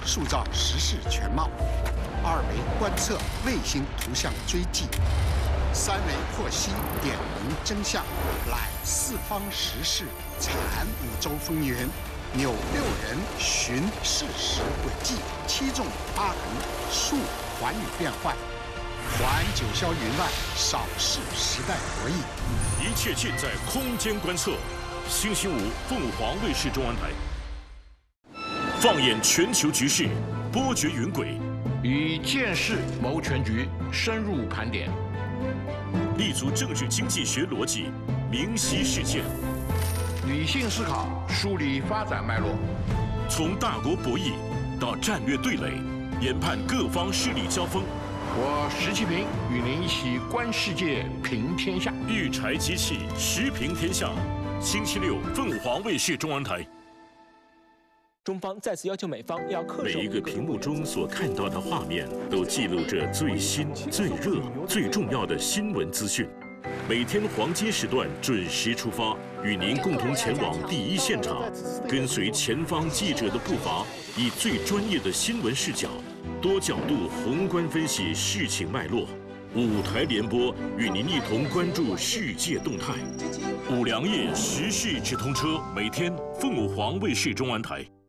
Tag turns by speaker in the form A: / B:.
A: 塑造时事全貌；2维观测卫星图像追迹；3维获悉点明真相，揽四方时事，阐五洲风云，扭6人寻事实轨迹，7纵8横述寰宇变幻，还九霄云外，扫视时代博弈。
B: 一切尽在空间观测。星期五，凤凰卫视中文台。放眼全球局势，波谲云诡，
C: 以见识谋全局，深入盘点，
B: 立足政治经济学逻辑，明晰事件，
C: 理性思考，梳理发展脉络。
B: 从大国博弈到战略对垒，研判各方势力交锋。
C: 我石其平与您一起观世界，评天下。
B: 育才机器，时评天下。星期六，凤凰卫视中文台。
D: 中方再次要求美方要恪守
B: 每一个屏幕中所看到的画面，都记录着最新、最热、最重要的新闻资讯。每天黄金时段准时出发，与您共同前往第一现场，跟随前方记者的步伐，以最专业的新闻视角，多角度宏观分析事情脉络。5台联播，与您一同关注世界动态。5粮液时事直通车，每天凤凰卫视中文台。